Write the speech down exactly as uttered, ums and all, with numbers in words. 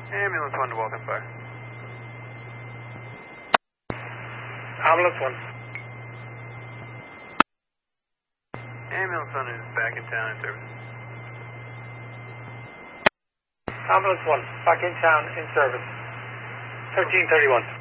Ambulance one to Waltham Fire. Ambulance one. Ambulance one is back in town in service. Ambulance one, back in town in service. thirteen thirty-one.